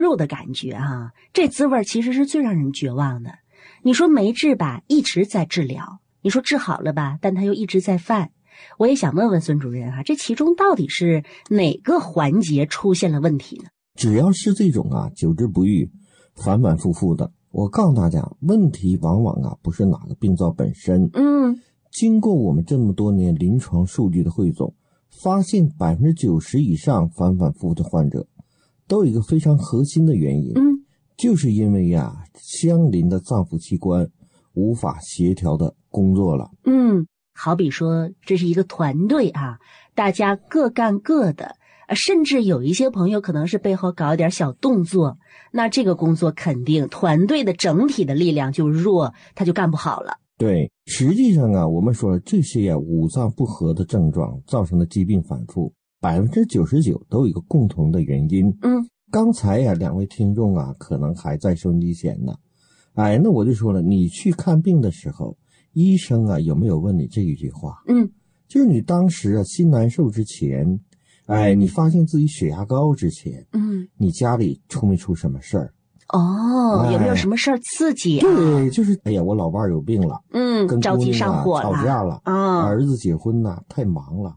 肉的感觉啊，这滋味其实是最让人绝望的。你说没治吧，一直在治疗；你说治好了吧，但它又一直在犯。我也想问问孙主任啊，这其中到底是哪个环节出现了问题呢？ 只要是这种久治不愈、反反复复的，我告诉大家，问题往往不是哪个病灶本身。经过我们这么多年临床数据的汇总，发现90%以上反反复复的患者都有一个非常核心的原因，就是因为相邻的脏腑器官无法协调的工作了。 好比说这是一个团队啊，大家各干各的，甚至有一些朋友可能是背后搞一点小动作，那这个工作肯定团队的整体的力量就弱，他就干不好了。 对，实际上我们说了，这些五脏不和的症状造成的疾病反复，99%都有一个共同的原因。刚才两位听众可能还在收音机前呢。那我就说了，你去看病的时候，医生有没有问你这一句话？就是你当时心难受之前，你发现自己血压高之前，你家里出没出什么事儿？ 有没有什么事儿刺激对，就是我老伴儿有病了，跟着急上火了， 吵架了，儿子结婚太忙了，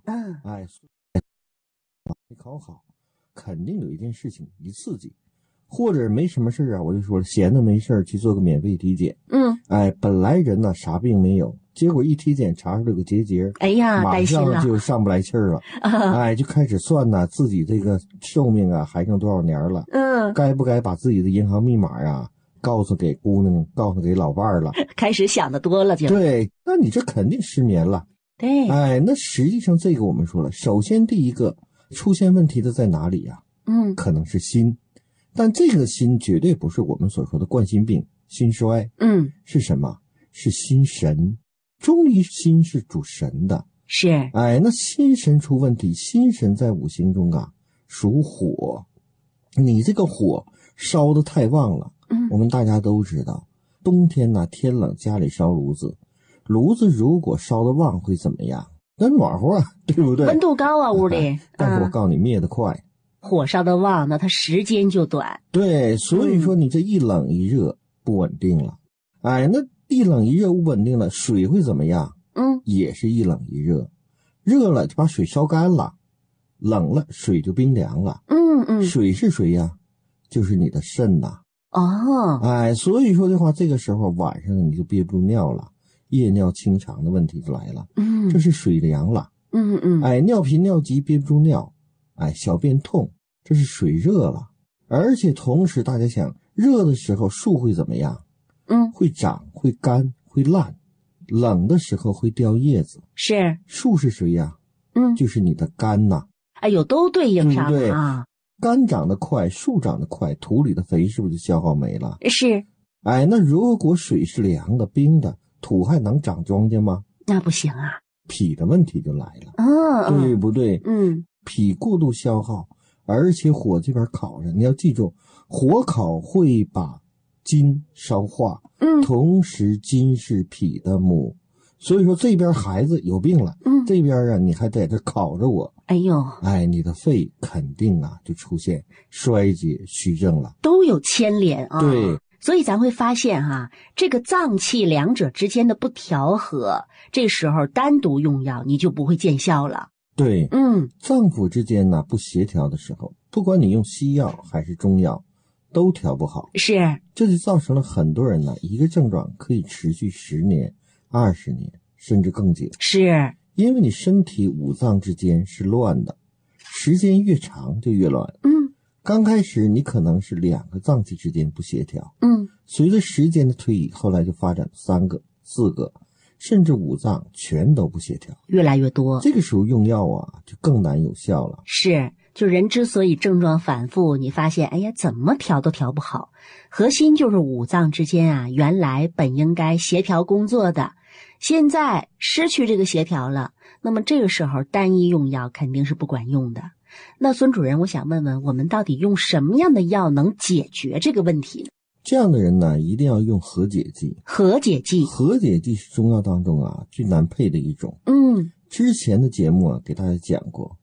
没考好，肯定有一件事情一刺激。或者没什么事我就说了，闲的没事去做个免费体检。本来人啥病没有，结果一体检查出这个结节，马上就上不来气儿了。就开始算自己这个寿命还剩多少年了。该不该把自己的银行密码告诉给姑娘，告诉给老伴儿了？ 开始想的多了就。 对，那你这肯定失眠了。 对， 那实际上这个我们说了，首先第一个出现问题的在哪里可能是心。但这个心绝对不是我们所说的冠心病、心衰，是什么？是心神。中医心是主神的， 是。 那心神出问题，心神在五行中属火，你这个火烧得太旺了。我们大家都知道，冬天天冷，家里烧炉子，炉子如果烧得旺会怎么样？那暖和对不对？ 温度高屋里。 但是我告诉你，灭得快。 火烧得旺，那它时间就短。 对，所以说你这一冷一热不稳定了。那一冷一热不稳定了，水会怎么样？也是一冷一热，热了就把水烧干了，冷了水就冰凉了。水是谁呀？就是你的肾呐。所以说的话，这个时候晚上你就憋不住尿了，夜尿清肠的问题就来了。这是水凉了。尿频尿急憋不住尿，小便痛，这是水热了。而且同时大家想，热的时候树会怎么样？会长，会干，会烂。冷的时候会掉叶子。 是。 树是谁呀？就是你的肝呐。 都对应上了。 对，肝长得快，树长得快，土里的肥是不是就消耗没了？ 是。 那如果水是凉的、冰的，土还能长庄稼吗？ 那不行啊。 脾的问题就来了。对不对？脾过度消耗，而且火这边烤着，你要记住，火烤会把筋烧化。同时筋是脾的母，所以说这边孩子有病了，这边你还在这烤着我。你的肺肯定就出现衰竭虚症了， 都有牵连啊。 对。 所以咱会发现这个脏气两者之间的不调和，这时候单独用药你就不会见效了。 对，脏腑之间不协调的时候，不管你用西药还是中药，都调不好。 是， 这就造成了很多人一个症状可以持续10年、20年，甚至更久。 是， 因为你身体五脏之间是乱的，时间越长就越乱。刚开始你可能是2个脏器之间不协调，随着时间的推移，后来就发展3个、4个，甚至5脏全都不协调， 越来越多。 这个时候用药就更难有效了。 是，就人之所以症状反复，你发现怎么调都调不好，核心就是五脏之间原来本应该协调工作的，现在失去这个协调了，那么这个时候单一用药肯定是不管用的。那孙主任，我想问问，我们到底用什么样的药能解决这个问题呢？ 这样的人一定要用和解剂。 和解剂是中药当中最难配的一种。之前的节目给大家讲过，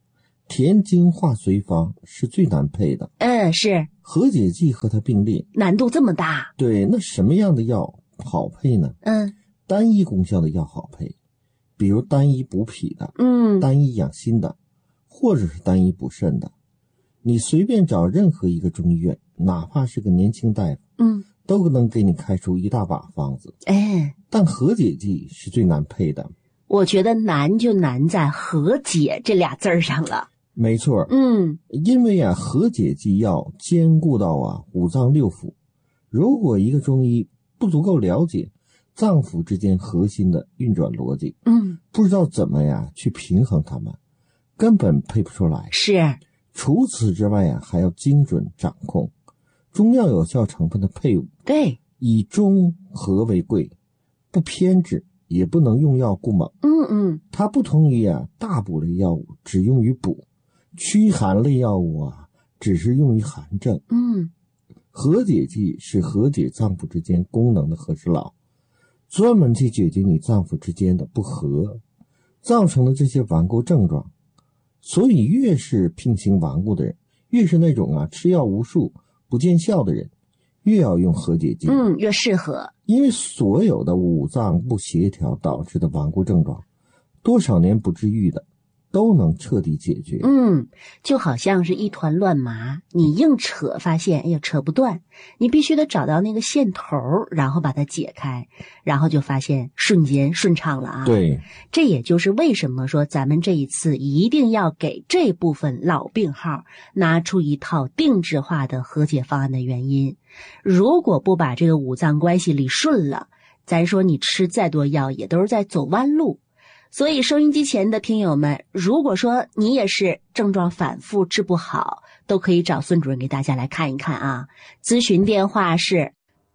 田经化随方是最难配的。 是。 和解剂和它并列， 难度这么大？ 对，那什么样的药好配呢？单一功效的药好配，比如单一补脾的，单一养心的，或者是单一补肾的。你随便找任何一个中医院，哪怕是个年轻大夫，都能给你开出一大把方子。但和解剂是最难配的。 我觉得难就难在和解这俩字儿上了。 没错，因为和解剂要兼顾到五脏六腑。如果一个中医不足够了解脏腑之间核心的运转逻辑，不知道怎么去平衡它们，根本配不出来。 是。 除此之外还要精准掌控中药有效成分的配伍。 对， 以中和为贵，不偏执，也不能用药过猛。它不同于大补类药物只用于补，驱寒类药物只是用于寒症。和解剂是和解脏腑之间功能的和事佬，专门去解决你脏腑之间的不和造成的这些顽固症状。所以越是病情顽固的人，越是那种吃药无数不见效的人，越要用和解剂。越适合。因为所有的五脏不协调导致的顽固症状，多少年不治愈的都能彻底解决。 就好像是一团乱麻，你硬扯发现扯不断，你必须得找到那个线头，然后把它解开，然后就发现瞬间顺畅了对， 这也就是为什么说咱们这一次一定要给这部分老病号拿出一套定制化的和解方案的原因。如果不把这个五脏关系理顺了，咱说你吃再多药也都是在走弯路。所以收音机前的听友们，如果说你也是症状反复治不好，都可以找孙主任给大家来看一看咨询电话是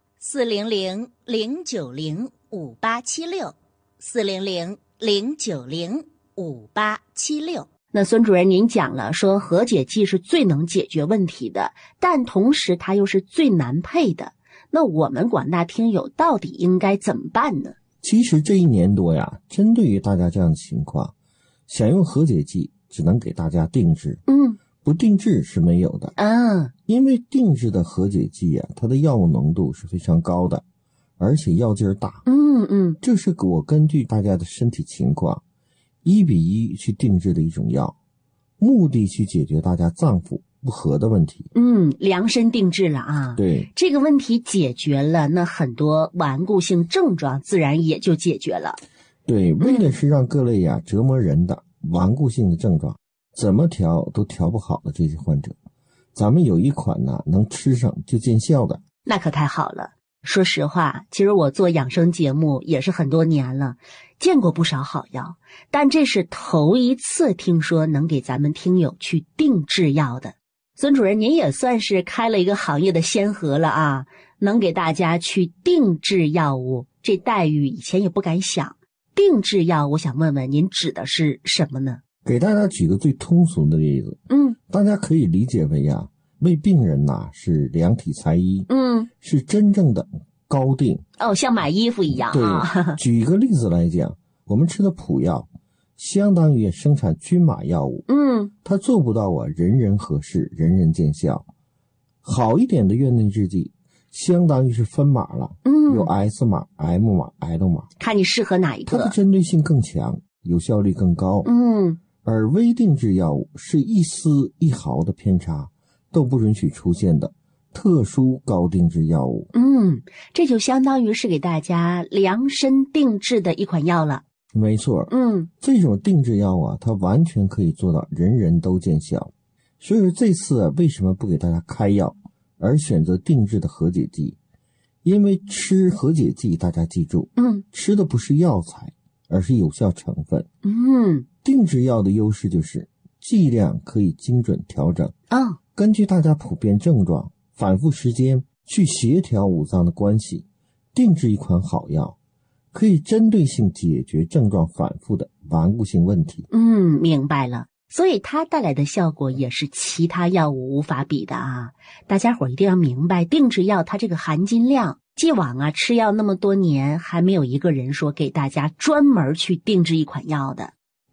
400-090-5876，400-090-5876。那孙主任您讲了说和解剂是最能解决问题的，但同时它又是最难配的。那我们广大听友到底应该怎么办呢？ 其实这1年多针对于大家这样的情况，想用和解剂只能给大家定制，不定制是没有的。因为定制的和解剂它的药物浓度是非常高的，而且药劲儿大。这是我根据大家的身体情况1比1去定制的一种药，目的去解决大家脏腑不和的问题。 量身定制了对， 这个问题解决了，那很多顽固性症状自然也就解决了。 对，为的是让各类折磨人的顽固性的症状怎么调都调不好的这些患者，咱们有一款能吃上就见效的。 那可太好了。说实话，其实我做养生节目也是很多年了，见过不少好药，但这是头一次听说能给咱们听友去定制药的。孙主任，您也算是开了一个行业的先河了能给大家去定制药物，这待遇以前也不敢想。定制药，我想问问您指的是什么呢？ 给大家举个最通俗的例子，大家可以理解为为病人是量体裁衣，是真正的高定。 像买衣服一样。 对，举一个例子来讲，我们吃的普药相当于生产均码药物，它做不到人人合适，人人见效。好一点的院内制剂相当于是分码了，有 S 码、M 码、L 码， 看你适合哪一个。 它的针对性更强，有效率更高。而微定制药物是一丝一毫的偏差都不允许出现的特殊高定制药物。 这就相当于是给大家量身定制的一款药了。 没错。这种定制药它完全可以做到人人都见效。所以说这次为什么不给大家开药，而选择定制的和解剂？因为吃和解剂，大家记住，吃的不是药材，而是有效成分。定制药的优势就是剂量可以精准调整，根据大家普遍症状、反复时间去协调五脏的关系，定制一款好药，可以针对性解决症状反复的顽固性问题。 明白了。所以它带来的效果也是其他药物无法比的大家伙一定要明白，定制药它这个含金量，既往吃药那么多年，还没有一个人说给大家专门去定制一款药的。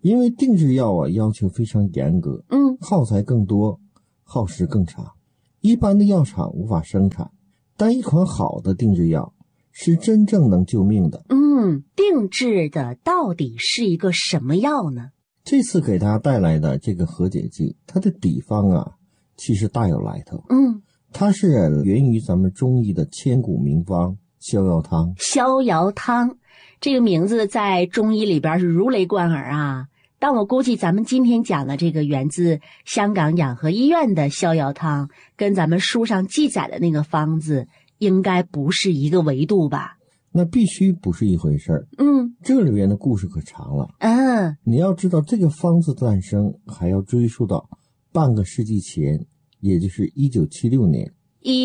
因为定制药啊要求非常严格，耗材更多，耗时更长，一般的药厂无法生产。但一款好的定制药是真正能救命的。 定制的到底是一个什么药呢？ 这次给大家带来的这个和解剂，它的底方啊其实大有来头。它是源于咱们中医的千古名方逍遥汤。 逍遥汤这个名字在中医里边是如雷贯耳啊，但我估计咱们今天讲的这个源自香港养和医院的逍遥汤，跟咱们书上记载的那个方子应该不是一个维度吧？ 那必须不是一回事儿。这里边的故事可长了。你要知道这个方子诞生还要追溯到半个世纪前，也就是1976年。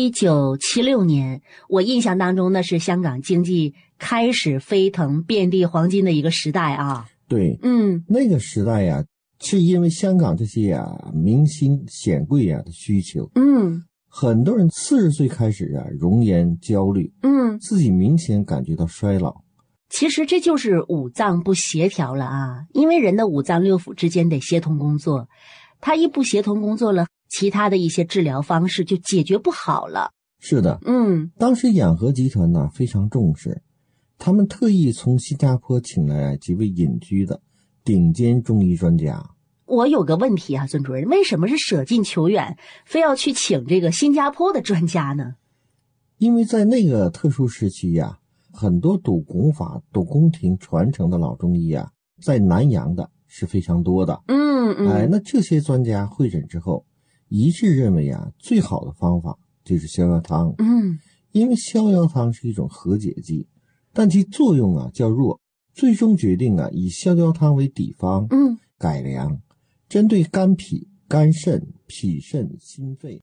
1976年，我印象当中那是香港经济开始飞腾遍地黄金的一个时代啊。 对，那个时代呀，是因为香港这些明星显贵的需求。很多人40岁开始容颜焦虑，自己明显感觉到衰老。 其实这就是五脏不协调了啊，因为人的五脏六腑之间得协同工作，他一不协同工作了，其他的一些治疗方式就解决不好了。 是的，当时养和集团呢非常重视，他们特意从新加坡请来几位隐居的顶尖中医专家。 我有个问题啊，孙主任，为什么是舍近求远，非要去请这个新加坡的专家呢？ 因为在那个特殊时期很多懂功法、懂宫廷传承的老中医在南洋的是非常多的。那这些专家会诊之后，一致认为最好的方法就是逍遥汤。因为逍遥汤是一种和解剂，但其作用较弱，最终决定以逍遥汤为底方，改良。针对肝脾、肝肾、脾肾、心肺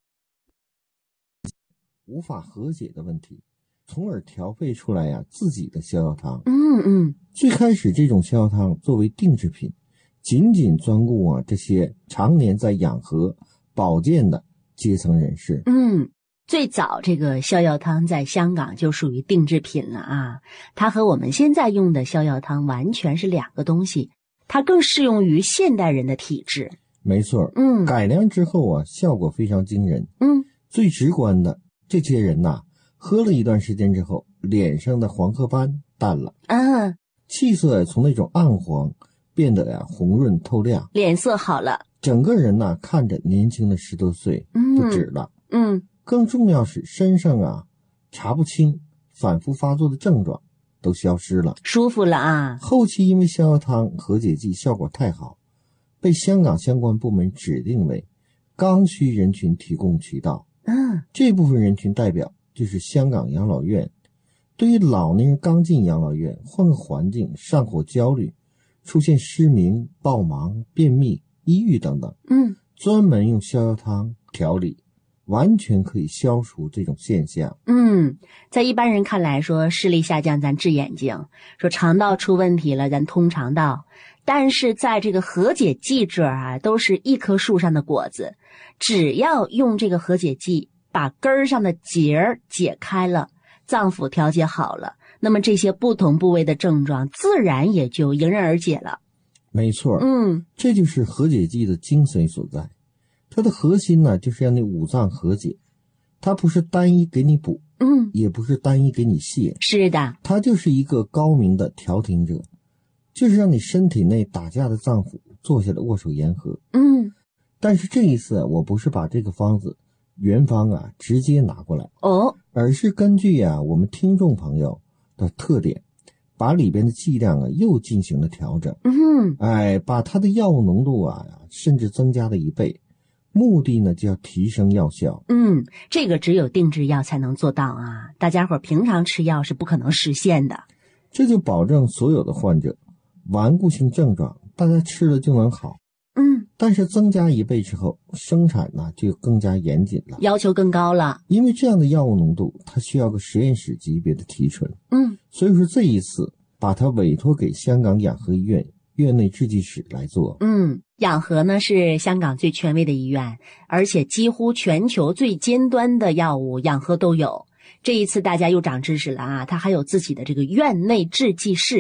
无法和解的问题，从而调配出来自己的逍遥汤。最开始这种逍遥汤作为定制品，仅仅专顾这些常年在养和保健的阶层人士。 最早这个逍遥汤在香港就属于定制品了啊，它和我们现在用的逍遥汤完全是两个东西。它更适用于现代人的体质。 没错，改良之后效果非常惊人。最直观的，这些人喝了一段时间之后，脸上的黄褐斑淡了，气色从那种暗黄变得红润透亮， 脸色好了， 整个人看着年轻了10多岁不止了。更重要是身上查不清反复发作的症状都消失了， 舒服了啊。 后期因为逍遥汤和解剂效果太好，被香港相关部门指定为刚需人群提供渠道。这部分人群代表就是香港养老院。对于老年人刚进养老院，换个环境，上火焦虑，出现失明、暴盲、便秘、抑郁等等，专门用逍遥汤调理，完全可以消除这种现象。 在一般人看来说视力下降咱治眼睛，说肠道出问题了咱通肠道，但是在这个和解剂这儿都是一棵树上的果子，只要用这个和解剂把根儿上的结儿解开了，脏腑调节好了，那么这些不同部位的症状自然也就迎刃而解了。 没错，这就是和解剂的精髓所在。它的核心就是让你五脏和解，它不是单一给你补，也不是单一给你泻， 是的， 它就是一个高明的调停者，就是让你身体内打架的脏腑坐下来握手言和。但是这一次我不是把这个方子原方直接拿过来，而是根据我们听众朋友的特点，把里边的剂量又进行了调整。把它的药物浓度甚至增加了1倍。目的呢就要提升药效。 这个只有定制药才能做到啊，大家伙平常吃药是不可能实现的。 这就保证所有的患者顽固性症状大家吃了就能好。但是增加1倍之后，生产就更加严谨了， 要求更高了。 因为这样的药物浓度它需要个实验室级别的提纯。所以说这一次把它委托给香港养和医院院内制剂室来做。 养和呢是香港最权威的医院，而且几乎全球最尖端的药物养和都有。这一次大家又长知识了啊，它还有自己的这个院内制剂室。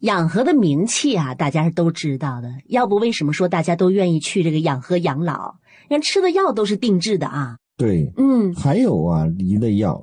养和的名气啊，大家是都知道的，要不为什么说大家都愿意去这个养和养老？人吃的药都是定制的啊。 对，还有啊，一类药